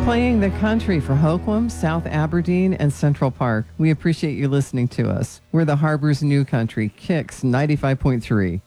playing the country for Hoquiam, South Aberdeen, and Central Park. We appreciate you listening to us. We're the Harbor's new country, Kicks 95.3.